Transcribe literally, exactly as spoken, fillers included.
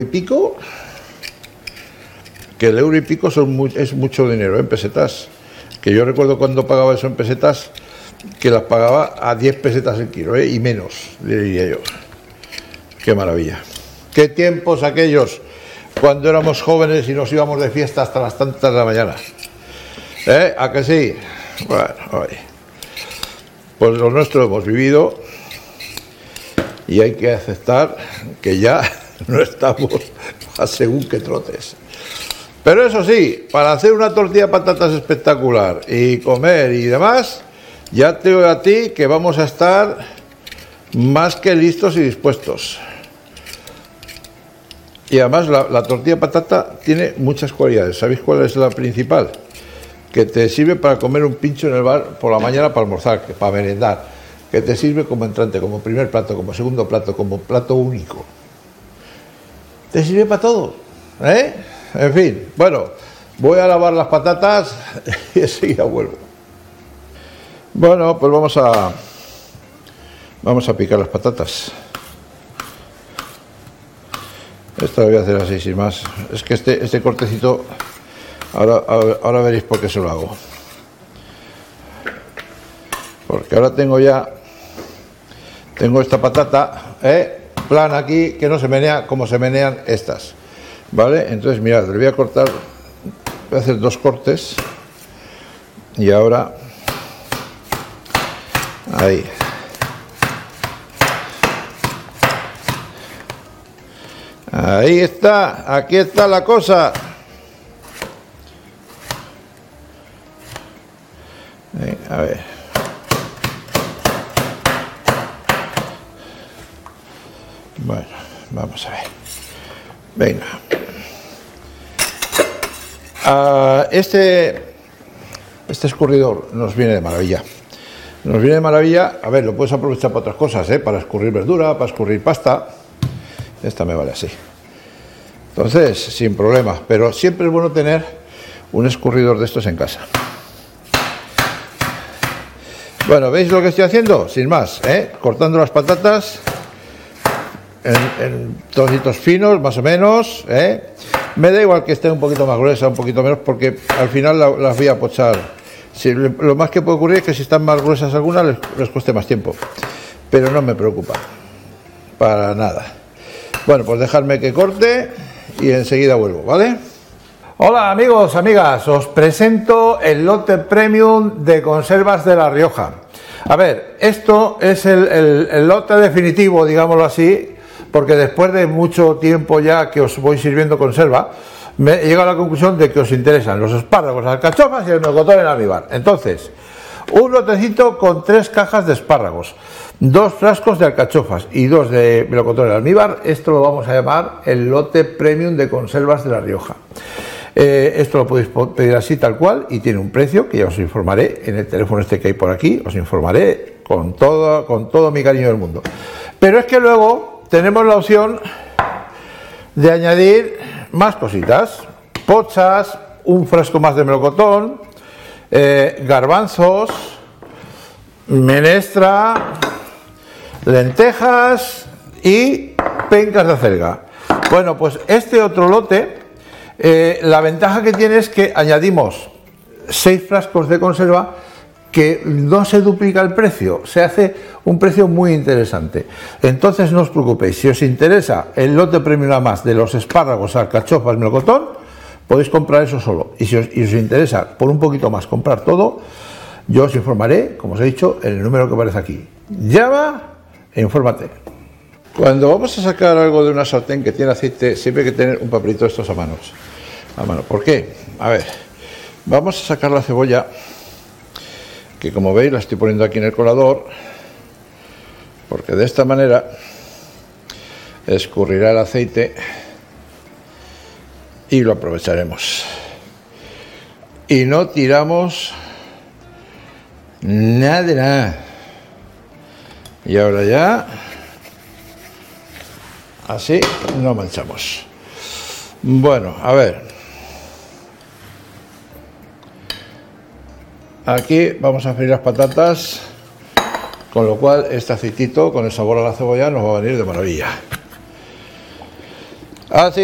y pico, que el euro y pico son muy, es mucho dinero en pesetas, que yo recuerdo cuando pagaba eso en pesetas, que las pagaba a diez pesetas el kilo, ¿eh? Y menos, diría yo. Qué maravilla. Qué tiempos aquellos cuando éramos jóvenes y nos íbamos de fiesta hasta las tantas de la mañana, ¿eh? ¿A que sí? Bueno, oye, pues lo nuestro hemos vivido y hay que aceptar que ya no estamos a según qué trotes. Pero eso sí, para hacer una tortilla de patatas espectacular y comer y demás, ya te digo a ti que vamos a estar más que listos y dispuestos. Y además la, la tortilla de patata tiene muchas cualidades. ¿Sabéis cuál es la principal? Que te sirve para comer un pincho en el bar por la mañana para almorzar, que para merendar, que te sirve como entrante, como primer plato, como segundo plato, como plato único. Te sirve para todo, ¿eh? En fin, bueno, voy a lavar las patatas y enseguida vuelvo. Bueno, pues vamos a vamos a picar las patatas. Esta la voy a hacer así sin más. Es que este, este cortecito ahora, ahora, ahora veréis por qué se lo hago. Porque ahora tengo ya tengo esta patata, ¿eh? Plana aquí, que no se menea como se menean estas, ¿vale? Entonces mirad, le voy a cortar, voy a hacer dos cortes y ahora ahí. Ahí está, aquí está la cosa. Eh, a ver. Bueno, vamos a ver. Venga. Uh, este, este escurridor nos viene de maravilla. Nos viene de maravilla. A ver, lo puedes aprovechar para otras cosas, ¿eh? Para escurrir verdura, para escurrir pasta. Esta me vale así. Entonces, sin problema. Pero siempre es bueno tener un escurridor de estos en casa. Bueno, ¿veis lo que estoy haciendo? Sin más, ¿eh? Cortando las patatas en, en trocitos finos, más o menos, ¿eh? Me da igual que esté un poquito más gruesa, un poquito menos, porque al final la, las voy a pochar. Si, lo más que puede ocurrir es que si están más gruesas algunas les, les cueste más tiempo. Pero no me preocupa. Para nada. Bueno, pues dejadme que corte y enseguida vuelvo, ¿vale? Hola amigos, amigas, os presento el lote premium de conservas de La Rioja. A ver, esto es el, el, el lote definitivo, digámoslo así, porque después de mucho tiempo ya que os voy sirviendo conserva, me he llegado a la conclusión de que os interesan los espárragos, las alcachofas y el melocotón en almíbar. Entonces, un lotecito con tres cajas de espárragos, dos frascos de alcachofas y dos de melocotón en almíbar. Esto lo vamos a llamar el lote premium de conservas de La Rioja. Eh, esto lo podéis pedir así tal cual y tiene un precio que ya os informaré en el teléfono este que hay por aquí, os informaré con todo, con todo mi cariño del mundo. Pero es que luego tenemos la opción de añadir más cositas, pochas, un frasco más de melocotón, eh, garbanzos, menestra, lentejas y pencas de acelga. Bueno, pues este otro lote, eh, la ventaja que tiene es que añadimos seis frascos de conserva, que no se duplica el precio, se hace un precio muy interesante. Entonces no os preocupéis, si os interesa el lote premium a más de los espárragos, alcachofas, melocotón, podéis comprar eso solo. Y si os, y os interesa por un poquito más comprar todo, yo os informaré, como os he dicho, en el número que aparece aquí. Llama e infórmate. Cuando vamos a sacar algo de una sartén que tiene aceite, siempre hay que tener un papelito de estos a manos. A mano. ¿Por qué? A ver, vamos a sacar la cebolla, que como veis la estoy poniendo aquí en el colador, porque de esta manera escurrirá el aceite y lo aprovecharemos. Y no tiramos nada de nada. Y ahora ya, así no manchamos. Bueno, a ver. Aquí vamos a freír las patatas, con lo cual este aceitito con el sabor a la cebolla nos va a venir de maravilla. Así